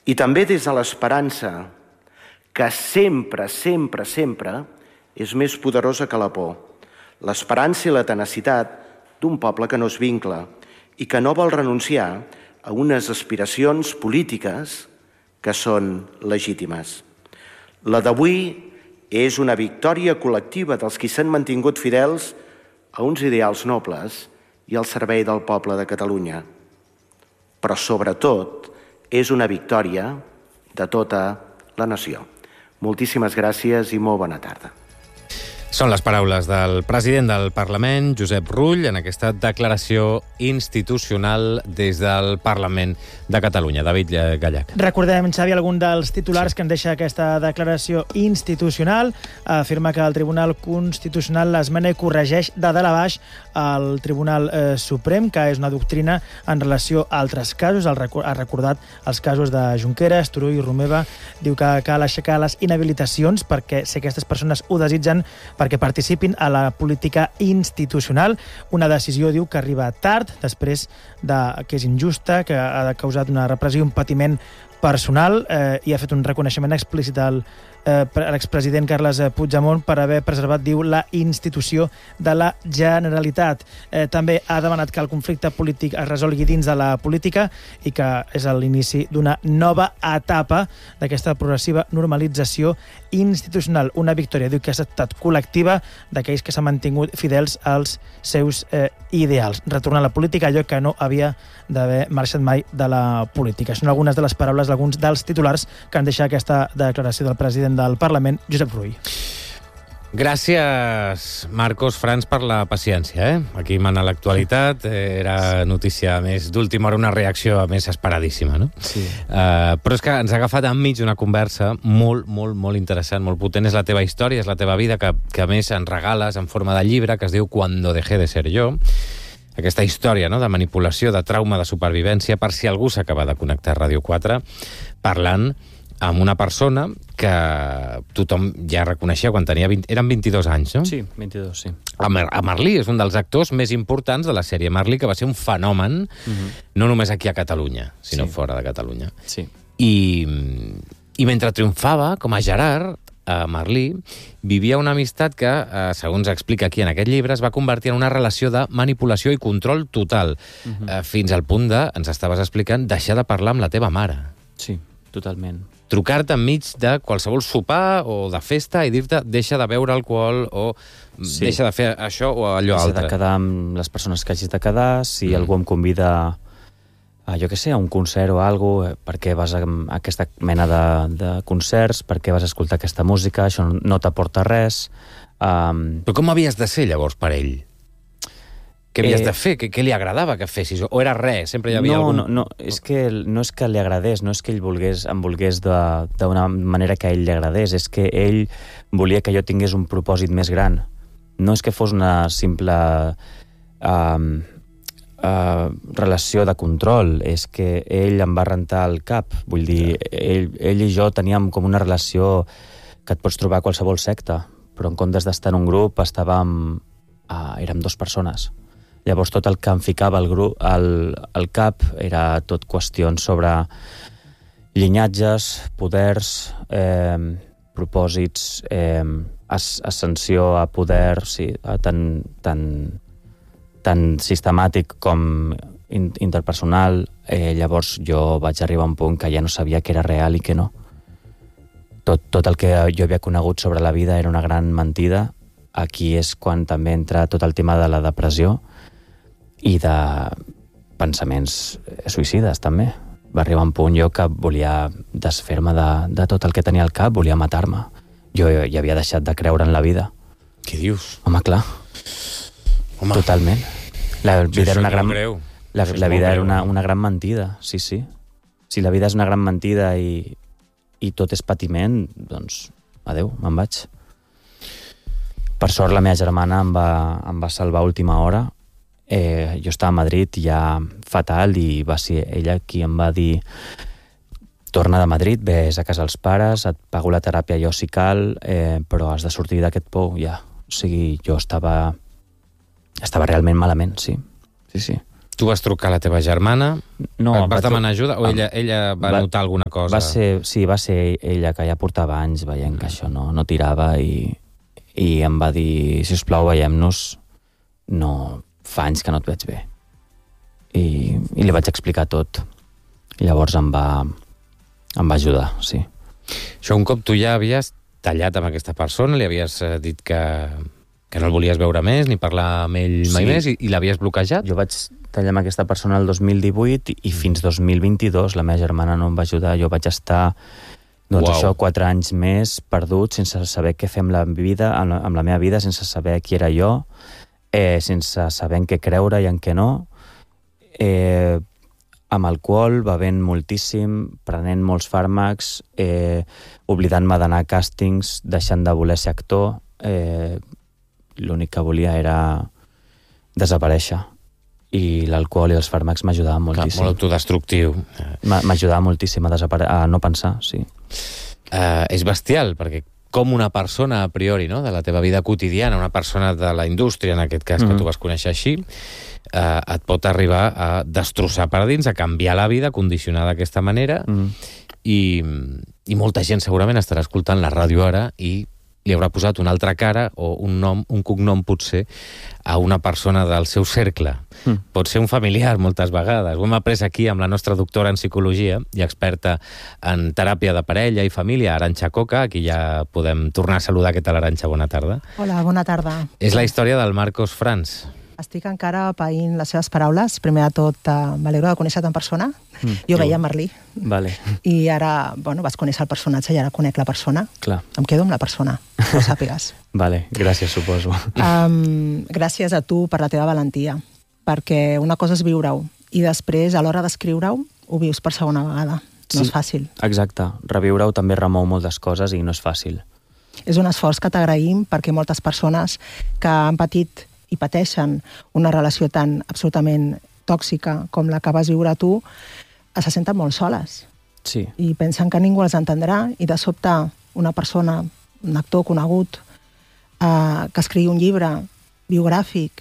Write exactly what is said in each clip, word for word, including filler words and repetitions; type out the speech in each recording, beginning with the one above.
I també des de l'esperança, que sempre, sempre, sempre és més poderosa que la por. L'esperança i la tenacitat d'un poble que no es vincla i que no vol renunciar a unes aspiracions polítiques que són legítimes. La d'avui és una victòria col·lectiva dels qui s'han mantingut fidels a uns ideals nobles i al servei del poble de Catalunya. Però, sobretot, és una victòria de tota la nació. Moltíssimes gràcies i molt bona tarda. Són les paraules del president del Parlament, Josep Rull, en aquesta declaració institucional des del Parlament de Catalunya. David Gallach. Recordem, Xavi, algun dels titulars sí. que ens deixa aquesta declaració institucional. Afirma que el Tribunal Constitucional l'esmena i corregeix de dalt a baix el Tribunal eh, Suprem, que és una doctrina en relació a altres casos. El record, ha recordat els casos de Junqueras, Turull i Romeva. Diu que cal aixecar les inhabilitacions perquè, si aquestes persones ho desitgen, perquè participin a la política institucional. Una decisió, diu, que arriba tard, després de que és injusta, que ha causat una repressió i un patiment personal, eh, i ha fet un reconeixement explícit al eh, l'expresident Carles Puigdemont per haver preservat, diu, la institució de la Generalitat. Eh, també ha demanat que el conflicte polític es resolgui dins de la política i que és l'inici d'una nova etapa d'aquesta progressiva normalització institucional. Una victòria, diu, que ha estat col·lectiva d'aquells que s'han mantingut fidels als seus eh, ideals. Retornar a la política, allò que no havia d'haver marxat mai de la política. Són algunes de les paraules d'alguns dels titulars que han deixat aquesta declaració del president del Parlament, Josep Rull. Gràcies, Marcos Frans, per la paciència. Eh? Aquí mana l'actualitat. Era notícia més d'última hora, una reacció més esperadíssima. No? Sí. Uh, però és que ens ha agafat enmig una conversa molt, molt, molt interessant, molt potent. És la teva història, és la teva vida, que, que a més ens regales en forma de llibre, que es diu Cuando dejé de ser yo. Aquesta història, no?, de manipulació, de trauma, de supervivència, per si algú s'acaba de connectar a Ràdio quatre, parlant amb una persona que tothom ja reconeixia quan tenia vint... Eren vint-i-dos anys, no? Sí, vint-i-dos, sí. A, Mar a Merlí, és un dels actors més importants de la sèrie Merlí, que va ser un fenomen, uh-huh. no només aquí a Catalunya, sinó sí. fora de Catalunya. Sí. I, I mentre triomfava, com a Gerard, a Merlí, vivia una amistat que, eh, segons explica aquí en aquest llibre, es va convertir en una relació de manipulació i control total, uh-huh. eh, fins al punt de, ens estaves explicant, deixar de parlar amb la teva mare. Sí, totalment. Trucar-te enmig de qualsevol sopar o de festa i dir-te deixa de beure alcohol o sí. deixa de fer això o allò deixa altre. Deixa de quedar amb les persones que hagis de quedar, si mm. algú em convida a, jo què sé, a un concert o alguna cosa, per què vas a aquesta mena de, de concerts, per què vas a escoltar aquesta música, això no t'aporta res. Um... Però com havies de ser llavors per ell? Què havies eh, de fer? Què, què li agradava que fessis? O era res? Sempre hi havia no, algun... No, no, és que no és que li agradés, no és que ell volgués, em volgués d'una manera que a ell li agradés, és que ell volia que jo tingués un propòsit més gran. No és que fos una simple uh, uh, relació de control, és que ell em va rentar el cap. Vull dir, ell, ell i jo teníem com una relació que et pots trobar a qualsevol secta, però en comptes d'estar en un grup estàvem, uh, érem dues persones. Llavors tot el que em ficava al, grup, al, al cap era tot qüestions sobre llinatges, poders, eh, propòsits, eh, as, ascensió a poder, sí, tan, tan, tan sistemàtic com in, interpersonal. Eh, llavors jo vaig arribar a un punt que ja no sabia què era real i què no. Tot, tot el que jo havia conegut sobre la vida era una gran mentida. Aquí és quan també entra tot el tema de la depressió i de pensaments suïcides, també. Va arribar un punt jo que volia desfer-me de, de tot el que tenia al cap, volia matar-me. Jo ja havia deixat de creure en la vida. Què dius? Home, clar. Home. Totalment. La vida era una gran... La, la vida era una, una gran mentida, sí, sí. Si la vida és una gran mentida i, i tot és patiment, doncs, adeu, me'n vaig. Per sort, la meva germana em va, em va salvar a última hora. Eh, jo estava a Madrid ja fatal i va ser ella qui em va dir torna de Madrid, vés a casa dels pares, et pago la teràpia jo si cal, eh, però has de sortir d'aquest pou ja. O sigui, jo estava estava realment malament, sí. Sí, sí. Tu vas trucar a la teva germana, no, vas va demanar ajuda o ella, ella va, va notar alguna cosa? Va ser, sí, va ser ella que ja portava anys veient que això no, no tirava i, i em va dir, sisplau, veiem-nos, no, fa anys que no et veig bé. I, i li vaig explicar tot. I llavors em va, em va ajudar, sí. Això, un cop tu ja havies tallat amb aquesta persona, li havies dit que, que no el volies veure més, ni parlar amb ell mai Sí. més, i, i l'havies bloquejat? Jo vaig tallar amb aquesta persona el dos mil divuit i fins dos mil vint-i-dos la meva germana no em va ajudar. Jo vaig estar, doncs Uau. això, quatre anys més perdut, sense saber què fer amb la vida, amb la, amb la meva vida, sense saber qui era jo, eh, sense saber en què creure i en què no, eh, amb alcohol, bevent moltíssim, prenent molts fàrmacs, eh, oblidant-me d'anar a càstings, deixant de voler ser actor. Eh, l'únic que volia era desaparèixer. I l'alcohol i els fàrmacs m'ajudaven Clar, moltíssim. molt autodestructiu. M'a- M'ajudava moltíssim a, desapare... a no pensar, sí. Uh, és bestial, perquè com una persona a priori, no?, de la teva vida quotidiana, una persona de la indústria, en aquest cas, mm. que tu vas conèixer així, uh, et pot arribar a destrossar per dins, a canviar la vida, a condicionar d'aquesta manera, Mm. i, i molta gent segurament estarà escoltant la ràdio ara i li haurà posat una altra cara o un nom, un cognom potser, a una persona del seu cercle. Mm. Pot ser un familiar moltes vegades. Ho hem après aquí amb la nostra doctora en psicologia i experta en teràpia de parella i família, Arantxa Coca. Aquí ja podem tornar a saludar. Què tal, Arantxa? Bona tarda. Hola, bona tarda. És la història del Marcos Franz. Estic encara païnt les seves paraules. Primer de tot, uh, m'alegro de conèixer-te en persona. Mm. Jo veia Merlí. Vale, I ara, bueno, vas conèixer el personatge i ara conec la persona. clar. Em quedo amb la persona, que ho sàpigues. Vale, gràcies, suposo. Um, gràcies a tu per la teva valentia, perquè una cosa és viure-ho i després, a l'hora d'escriure-ho, ho vius per segona vegada. No Sí. és fàcil. Exacte. Reviure-ho també remou moltes coses i no és fàcil. És un esforç que t'agraïm perquè moltes persones que han patit i pateixen una relació tan absolutament tòxica com la que vas viure tu, se senten molt soles Sí, i pensen que ningú els entendrà i de sobte una persona, un actor conegut, eh, que escrigui un llibre biogràfic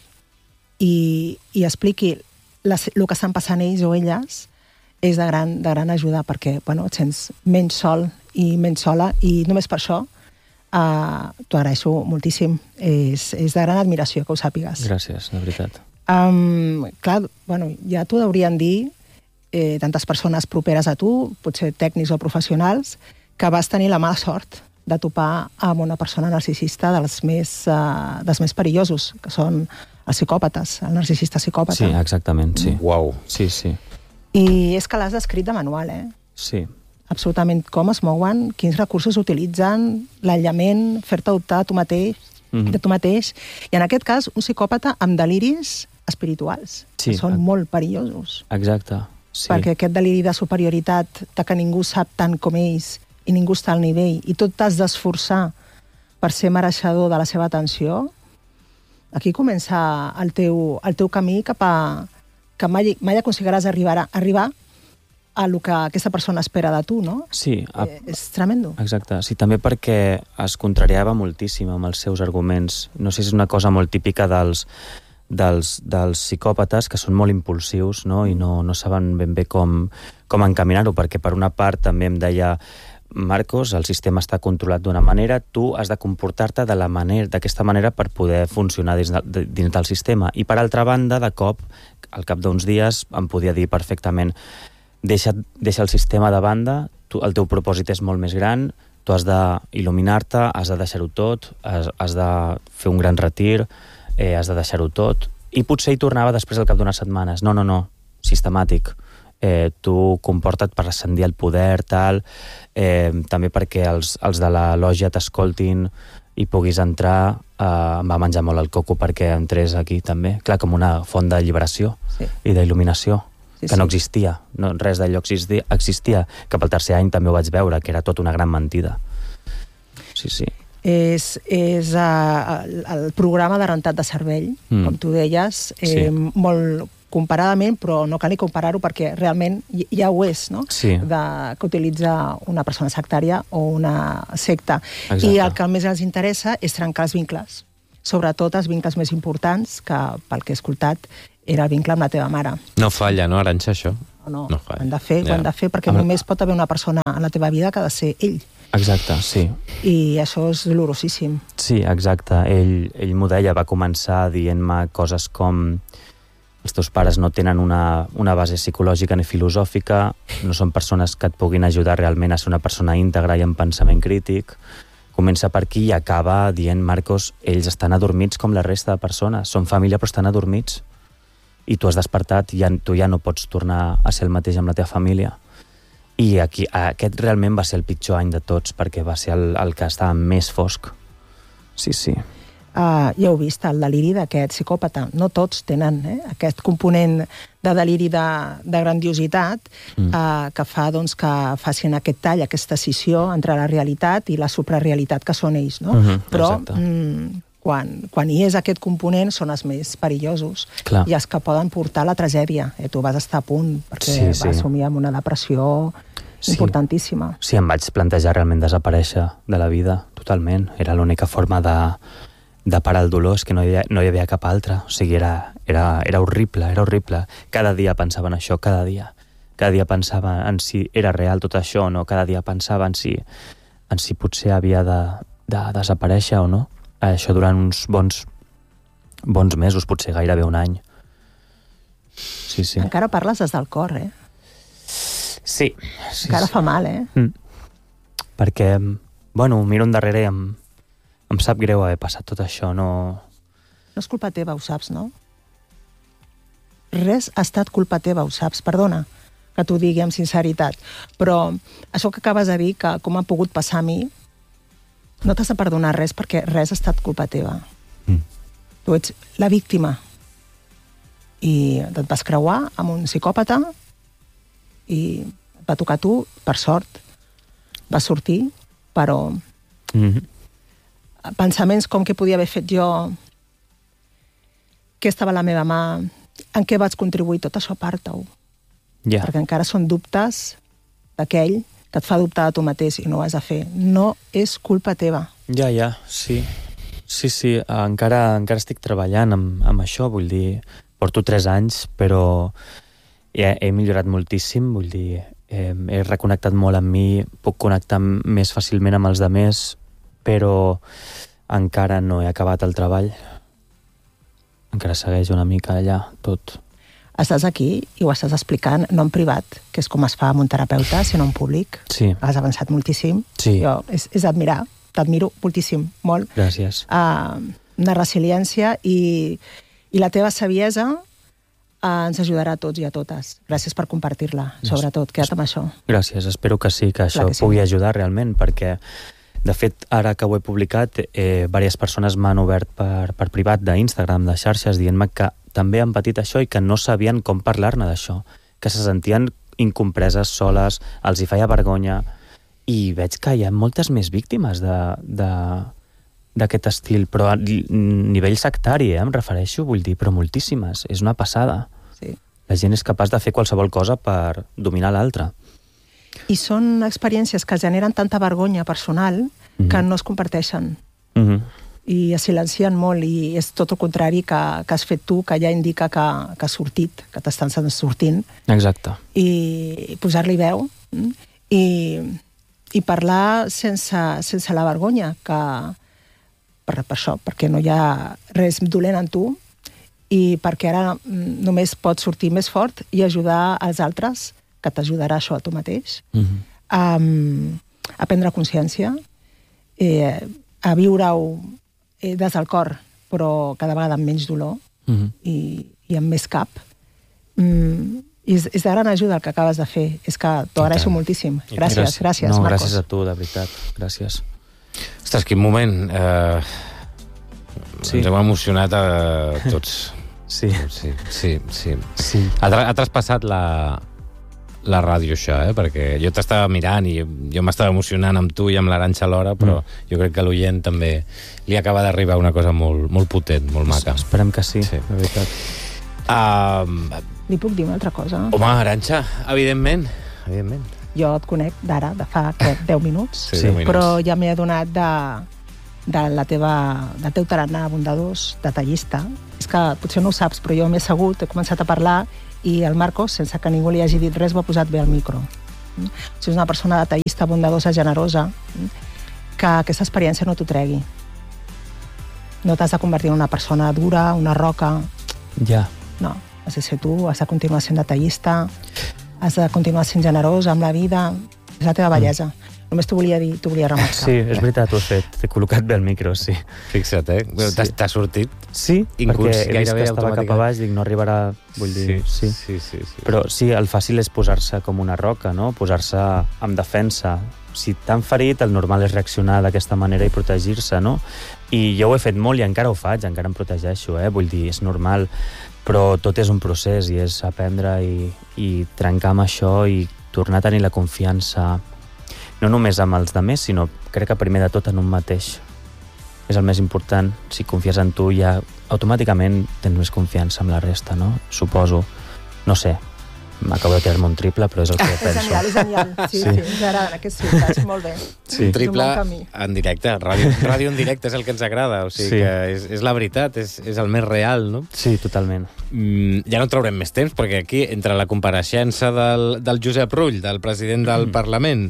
i, i expliqui les, el que estan passant ells o elles, és de gran, de gran ajuda perquè bueno, et sents menys sol i menys sola i només per això uh, t'ho agraeixo moltíssim. És, és de gran admiració que ho sàpigues. gràcies, de veritat. Um, clar, bueno, ja t'ho deurien dir eh, tantes persones properes a tu, potser tècnics o professionals, que vas tenir la mala sort de topar amb una persona narcisista dels més, uh, dels més perillosos, que són els psicòpates, el narcisista psicòpata. Sí, exactament, sí. Uau. Sí, sí. I és que l'has descrit de manual, eh? Sí, Absolutament com es mouen, quins recursos utilitzen, l'aïllament, fer-te dubtar de tu mateix, Mhm. de tu mateix. I en aquest cas, un psicòpata amb deliris espirituals, Sí, que són ex- molt perillosos. exacte. Sí. Perquè aquest deliri de superioritat, de que ningú sap tant com ells i ningú està al nivell, i tot t'has d'esforçar per ser mereixedor de la seva atenció, aquí comença el teu, el teu camí cap a... que mai, mai aconseguiràs arribar a, arribar a lo que aquesta persona espera de tu, no? Sí, a... Eh, és tremendo. exacte. Sí, també perquè es contrariava moltíssim amb els seus arguments. No sé si és una cosa molt típica dels, dels, dels psicòpates, que són molt impulsius, no? I no, no saben ben bé com, com encaminar-ho, perquè per una part també em deia Marcos, el sistema està controlat d'una manera, tu has de comportar-te de la manera, d'aquesta manera per poder funcionar dins, de, dins del sistema. I per altra banda, de cop, al cap d'uns dies, em podia dir perfectament deixa, deixa el sistema de banda, tu, el teu propòsit és molt més gran, tu has d'il·luminar-te, has de deixar-ho tot, has, has de fer un gran retir, eh, has de deixar-ho tot, i potser hi tornava després al cap d'unes setmanes. No, no, no, sistemàtic. Eh, tu comporta't per ascendir el poder, tal, eh, també perquè els, els de la lògia t'escoltin i puguis entrar, eh, em va menjar molt el coco perquè entrés aquí també, clar, com una font d'alliberació Sí. i d'il·luminació, Sí, que no sí. existia, no, res d'allò existia, existia, que pel tercer any també ho vaig veure, que era tot una gran mentida. Sí, sí. És, és uh, el, el programa de rentat de cervell, Mm. com tu deies, eh, Sí. molt comparadament, però no cal ni comparar-ho perquè realment ja, ja ho és, no? Sí. De, que utilitza una persona sectària o una secta. Exacte. I el que més els interessa és trencar els vincles, sobretot els vincles més importants, que pel que he escoltat era el vincle amb la teva mare. No falla, no, Arantxa, això? No, no, no ho hem de fer, ja. ho hem de fer, perquè Amb... només pot haver una persona a la teva vida que ha de ser ell. Exacte, sí. I això és dolorosíssim. Sí, exacte. Ell, ell m'ho deia, va començar dient-me coses com els teus pares no tenen una, una base psicològica ni filosòfica, no són persones que et puguin ajudar realment a ser una persona íntegra i amb pensament crític. Comença per aquí i acaba dient, Marcos, ells estan adormits com la resta de persones, són família però estan adormits. I tu has despertat i ja, tu ja no pots tornar a ser el mateix amb la teva família. I aquí, aquest realment va ser el pitjor any de tots, perquè va ser el, el que estava més fosc. Sí, sí. Uh, ja heu vist, el deliri d'aquest psicòpata. No tots tenen eh, aquest component de deliri de, de grandiositat mm. uh, que fa doncs, que facin aquest tall, aquesta escissió entre la realitat i la suprarealitat que són ells. No? Mm-hmm, Però mm, quan, quan hi és aquest component són els més perillosos. Clar. I els que poden portar la tragèdia. Eh, tu vas estar a punt, perquè sí, sí, sí. vas assumir amb una depressió sí. importantíssima. Sí, em vaig plantejar realment desaparèixer de la vida, totalment. Era l'única forma de, de parar el dolor, és que no hi havia, no hi havia cap altra. O sigui, era, era, era horrible, era horrible. Cada dia pensava en això, cada dia. Cada dia pensava en si era real tot això o no. Cada dia pensava en si, en si potser havia de, de desaparèixer o no. Això durant uns bons, bons mesos, potser gairebé un any. Sí, sí. Encara parles des del cor, eh? Sí. sí Encara sí. fa mal, eh? Mm. Perquè, bueno, miro endarrere i em, em sap greu haver passat tot això, no... No és culpa teva, ho saps, no? Res ha estat culpa teva, ho saps, perdona que t'ho digui amb sinceritat, però això que acabes de dir, que com ha pogut passar a mi, no t'has de perdonar res perquè res ha estat culpa teva. Mm. Tu ets la víctima i et vas creuar amb un psicòpata i et va tocar a tu, per sort, va sortir, però Mm-hmm. pensaments com què podia haver fet jo, què estava a la meva mà, en què vaig contribuir, tot això aparta-ho. Ja. Perquè encara són dubtes d'aquell que et fa dubtar de tu mateix i no ho has de fer. No és culpa teva. Ja, ja, sí. Sí, sí, encara, encara estic treballant amb, amb això, vull dir, porto tres anys, però he, he millorat moltíssim, vull dir, he, he reconnectat molt amb mi, puc connectar més fàcilment amb els demés, però encara no he acabat el treball. Encara segueix una mica allà, tot. Estàs aquí i ho estàs explicant, no en privat, que és com es fa amb un terapeuta, sinó en públic. Sí. Has avançat moltíssim. Sí. Jo, és, és admirar, t'admiro moltíssim, molt. Gràcies. Uh, una resiliència i, i la teva saviesa uh, ens ajudarà a tots i a totes. Gràcies per compartir-la, sobretot. Queda't amb això. Gràcies, espero que sí, que això que sí. pugui ajudar realment, perquè, de fet, ara que ho he publicat, eh, diverses persones m'han obert per, per privat d'Instagram, de xarxes, dient-me que també han patit això i que no sabien com parlar-ne d'això, que se sentien incompreses, soles, els hi feia vergonya, i veig que hi ha moltes més víctimes d'aquest estil, però a nivell sectari, eh, em refereixo, vull dir, però moltíssimes, és una passada. Sí. La gent és capaç de fer qualsevol cosa per dominar l'altre. I són experiències que generen tanta vergonya personal Mhm. que no es comparteixen. Mhm. I es silencien molt, i és tot el contrari que, que has fet tu, que ja indica que, que has sortit, que t'estan sortint, Exacte. i posar-li veu, mm, i, i parlar sense, sense la vergonya, que per, per això, perquè no hi ha res dolent en tu, i perquè ara mm, només pots sortir més fort i ajudar als altres, que t'ajudarà això a tu mateix, Mhm. a, a prendre consciència, eh, a viure-ho eh, des del cor, però cada vegada amb menys dolor Mhm. i, i amb més cap. Mm, és, és de gran ajuda el que acabes de fer. És que t'ho agraeixo tant. moltíssim. Gràcies, gràcies, no, Marcos. gràcies a tu, de veritat. Gràcies. Ostres, quin moment. Eh, Sí. Ens hem emocionat a tots. Sí. Sí, sí, sí. Sí. Ha, tra ha traspassat la, la ràdio, això, eh? Perquè jo t'estava mirant i jo m'estava emocionant amb tu i amb l'Arantxa alhora, però mm. jo crec que a l'oient també li acaba d'arribar una cosa molt, molt potent, molt maca. Esperem que sí, Sí. de veritat. Uh, Li puc dir una altra cosa? home, Arantxa, evidentment. Evidentment. Jo et conec d'ara, de fa, què, deu minuts? Sí, deu minuts. Però ja m'he adonat de, de la teva, del teu tarannà bondadós, detallista. És que potser no ho saps, però jo m'he assegut, he començat a parlar i el Marcos, sense que ningú li hagi dit res, m'ha posat bé al micro. O sigui, és una persona detallista, bondadosa, generosa, que aquesta experiència no t'ho tregui. No t'has de convertir en una persona dura, una roca. Ja. No, has de ser tu, has de continuar sent detallista, has de continuar sent generós amb la vida. És la teva bellesa. Mm. Només t'ho volia dir, t'ho volia remarcar. Sí, és veritat, ho he fet. T'he col·locat bé el micro, sí. Fixa't, eh? Sí. T'ha sortit? Sí, Incurs, perquè he vist que estava cap a baix, dic, no arribarà, vull dir, sí. Sí, sí, sí. Però sí, el fàcil és posar-se com una roca, no? Posar-se en defensa. Si t'han ferit, el normal és reaccionar d'aquesta manera i protegir-se, no? I jo ho he fet molt i encara ho faig, encara em protegeixo, eh? Vull dir, és normal, però tot és un procés i és aprendre i, i trencar amb això i tornar a tenir la confiança no només amb els demés, sinó crec que primer de tot en un mateix. És el més important. Si confies en tu, ja automàticament tens més confiança amb la resta, no? Suposo. No sé. M'acabo de tirar-me un triple, però és el que és penso. genial, és genial. Sí, sí, sí, ens agraden aquests filtres, molt bé. Sí. Un triple És un bon camí. en directe. Ràdio, ràdio en directe és el que ens agrada. O sigui Sí. que és, és la veritat, és, és el més real, no? Sí, totalment. Mm, ja no traurem més temps, perquè aquí, entre la compareixença del, del Josep Rull, del president del mm. Parlament,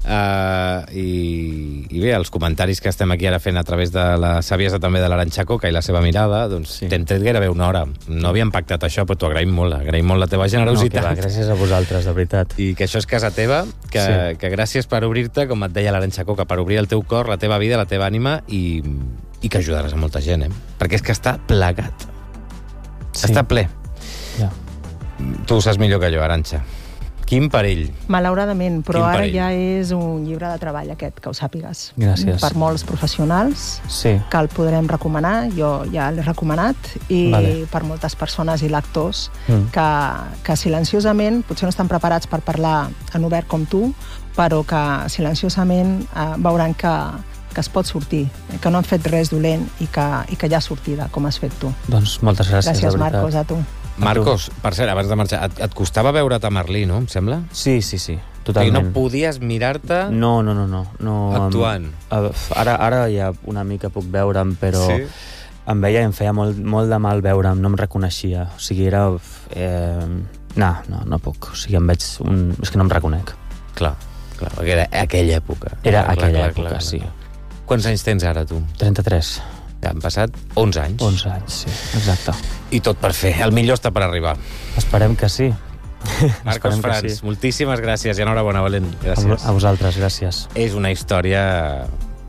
uh, i, i bé, els comentaris que estem aquí ara fent a través de la saviesa també de l'Arantxa Coca i la seva mirada, doncs Sí. t'hem tret gairebé una hora. No havíem pactat això, però t'ho agraïm molt, agraïm molt la teva generositat. No, que va, gràcies a vosaltres, de veritat. I que això és casa teva, que, Sí. que gràcies per obrir-te, com et deia l'Arantxa Coca, per obrir el teu cor, la teva vida, la teva ànima, i, i que ajudaràs a molta gent, eh? Perquè és que està plegat. Sí. Està ple. Ja. Tu ho saps millor que jo, Arantxa. Quin perill. Malauradament, però Quin ara perill. ja és un llibre de treball aquest, que ho sàpigues. Gràcies. Per molts professionals, Sí. que el podrem recomanar, jo ja l'he recomanat, i Vale. per moltes persones i lectors Mm. que, que silenciosament potser no estan preparats per parlar en obert com tu, però que silenciosament eh, veuran que, que es pot sortir, que no han fet res dolent i que, i que hi ha sortida, com has fet tu. Doncs moltes gràcies, Gràcies, de veritat. Marcos, a tu. Marcos, per cert, abans de marxar, et, et costava veure't a Merlí, no? Em sembla? Sí, sí, sí, I totalment. no podies mirar-te No, no, no, no. no actuant. Em, ara, ara ja una mica puc veure'm, però Sí. em veia i em feia molt, molt de mal veure'm, no em reconeixia. O sigui, era... Eh, no, no, no puc. O sigui, em veig... Un... És que no em reconec. Clar, clar, perquè era aquella època. Era Clar, aquella clar, època, clar, clar, sí. clar. Quants anys tens ara, tu? trenta-tres. Ja han passat onze anys. onze anys, sí, exacte. I tot per fer. El millor està per arribar. Esperem que sí. Marcos Esperem que Frans, sí. moltíssimes gràcies i enhorabona, Valent. A, vo- Gràcies. a vosaltres, gràcies. És una història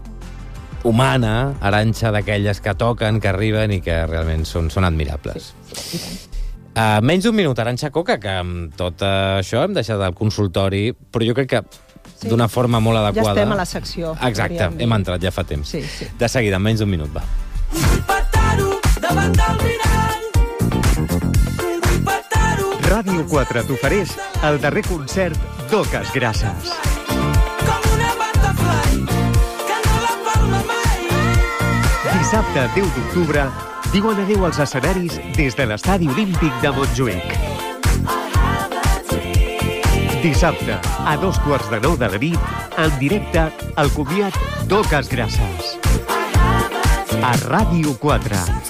humana, Arantxa, d'aquelles que toquen, que arriben i que realment són, són admirables. Uh, menys d'un minut, Arantxa Coca, que amb tot això hem deixat el consultori, però jo crec que Sí. d'una forma molt Ja adequada... estem a la secció. Exacte, podríem dir. hem entrat ja fa temps. Sí, sí. De seguida, en menys d'un minut, va. Ràdio quatre t'ofereix el darrer concert d'Oques Grasses. Dissabte, deu d'octubre, diuen adéu als escenaris des de l'Estadi Olímpic de Montjuïc. Dissabte, a dos quarts de nou de la nit, en directe, el comiat d'Oques Grasses. A Ràdio quatre.